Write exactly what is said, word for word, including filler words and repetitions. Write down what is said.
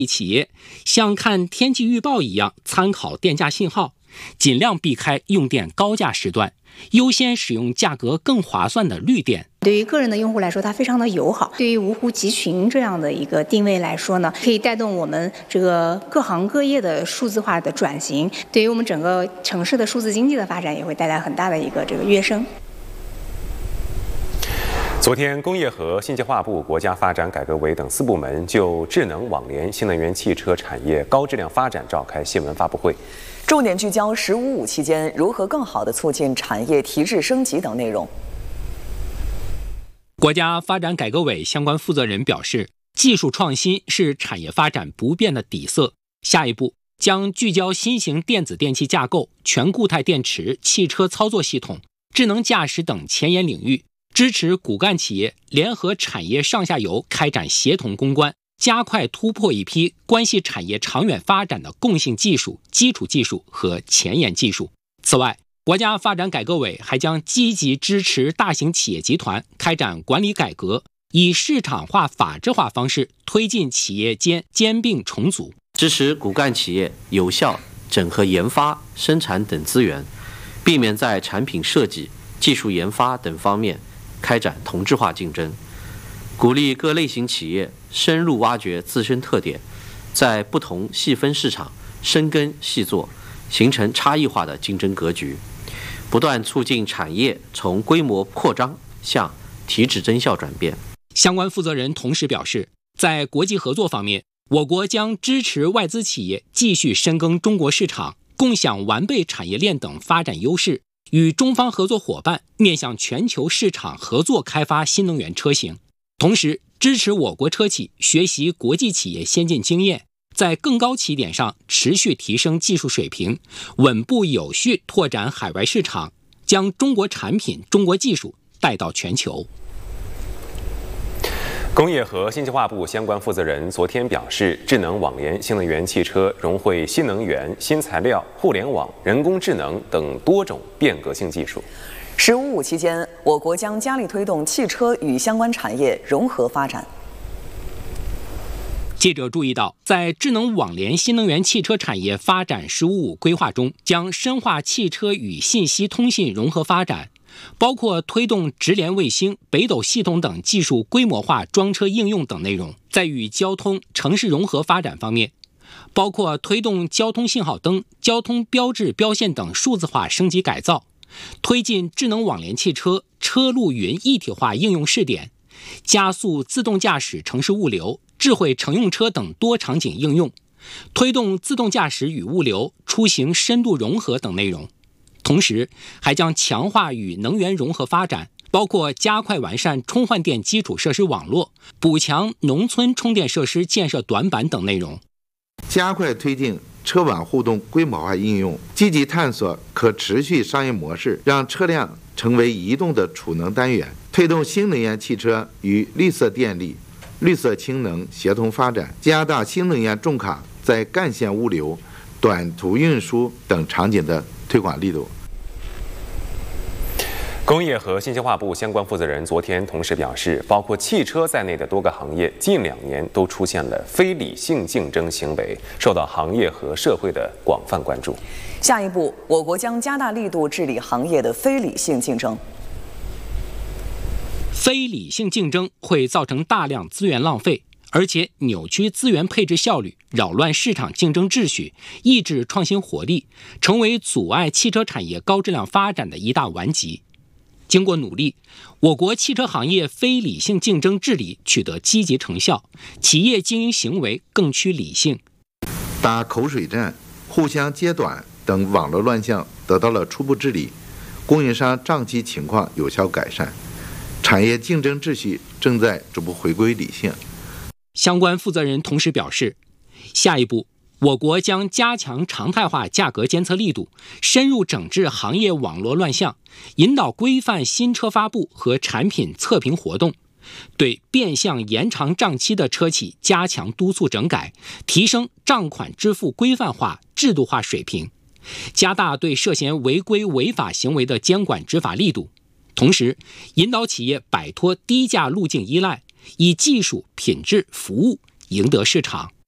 企业像看天气预报一样参考电价信号，尽量避开用电高价时段，优先使用价格更划算的绿电。 对于个人的用户来说，它非常的友好。对于芜湖集群这样的一个定位来说呢，可以带动我们这个各行各业的数字化的转型，对于我们整个城市的数字经济的发展也会带来很大的一个这个跃升。 昨天，工业和信息化部、国家发展改革委等四部门就智能网联新能源汽车产业高质量发展召开新闻发布会， 重点聚焦“十五五”期间如何更好地促进产业提质升级等内容。 国家发展改革委相关负责人表示，技术创新是产业发展不变的底色。下一步将聚焦新型电子电器架构、全固态电池、汽车操作系统、智能驾驶等前沿领域，支持骨干企业联合产业上下游开展协同攻关，加快突破一批关系产业长远发展的共性技术、基础技术和前沿技术。此外，国家发展改革委还将积极支持大型企业集团开展管理改革，以市场化、法治化方式推进企业间兼并重组， 支持骨干企业有效整合研发、生产等资源，避免在产品设计、技术研发等方面开展同质化竞争，鼓励各类型企业深入挖掘自身特点，在不同细分市场深耕细作，形成差异化的竞争格局，不断促进产业从规模扩张向提质增效转变。 相关负责人同时表示，在国际合作方面，我国将支持外资企业继续深耕中国市场，共享完备产业链等发展优势，与中方合作伙伴面向全球市场合作开发新能源车型，同时支持我国车企学习国际企业先进经验，在更高起点上持续提升技术水平，稳步有序拓展海外市场，将中国产品、中国技术带到全球。 工业和信息化部相关负责人昨天表示，智能网联新能源汽车融汇新能源、新材料、互联网、人工智能等多种变革性技术。 十五五期间，我国将加力推动汽车与相关产业融合发展。 记者注意到，在智能网联新能源汽车产业发展“十五五”规划中，将深化汽车与信息通信融合发展，包括推动直连卫星、北斗系统等技术规模化装车应用等内容。在与交通、城市融合发展方面，包括推动交通信号灯、交通标志标线等数字化升级改造，推进智能网联汽车、车路云一体化应用试点，加速自动驾驶城市物流、智慧乘用车等多场景应用，推动自动驾驶与物流、出行深度融合等内容。同时，还将强化与能源融合发展，包括加快完善充换电基础设施网络，补强农村充电设施建设短板等内容。 加快推进车网互动规模化应用，积极探索可持续商业模式，让车辆成为移动的储能单元，推动新能源汽车与绿色电力、绿色氢能协同发展，加大新能源重卡在干线物流、短途运输等场景的推广力度。 工业和信息化部相关负责人昨天同时表示，包括汽车在内的多个行业近两年都出现了非理性竞争行为，受到行业和社会的广泛关注。 下一步，我国将加大力度治理行业的非理性竞争。 非理性竞争会造成大量资源浪费，而且扭曲资源配置效率，扰乱市场竞争秩序，抑制创新活力，成为阻碍汽车产业高质量发展的一大顽疾。经过努力，我国汽车行业非理性竞争治理取得积极成效，企业经营行为更趋理性。 打口水战、互相揭短等网络乱象得到了初步治理，供应商账期情况有效改善，产业竞争秩序正在逐步回归理性。 相关负责人同时表示，下一步我国将加强常态化价格监测力度，深入整治行业网络乱象，引导规范新车发布和产品测评活动，对变相延长账期的车企加强督促整改，提升账款支付规范化、制度化水平，加大对涉嫌违规违法行为的监管执法力度，同时引导企业摆脱低价路径依赖，以技术、品质、服务赢得市场。